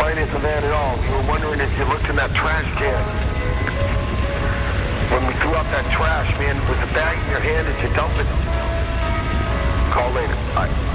finance a van at all. We were wondering if you looked in that trash can. When we threw out that trash, man, with the bag in your hand, did you dump it? Call later. Bye.